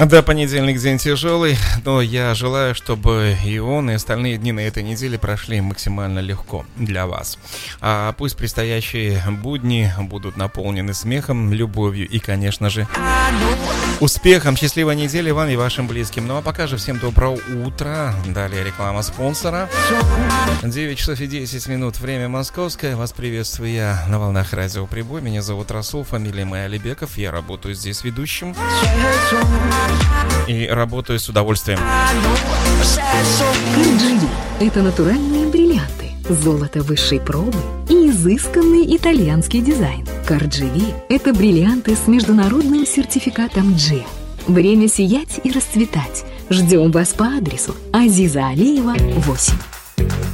Да, понедельник день тяжелый, но я желаю, чтобы и он, и остальные дни на этой неделе прошли максимально легко для вас. А пусть предстоящие будни будут наполнены смехом, любовью и, конечно же, успехом. Счастливой недели вам и вашим близким. Ну а пока же всем доброго утра. Далее реклама спонсора. 9 часов и 10 минут, время московское. Вас приветствую я на волнах радио Прибой. Меня зовут Расул, фамилия моя Алибеков. Я работаю здесь ведущим. И работаю с удовольствием. RGB – это натуральные бриллианты, золото высшей пробы и изысканный итальянский дизайн. RGB – это бриллианты с международным сертификатом G. Время сиять и расцветать. Ждем вас по адресу Азиза Алиева, 8.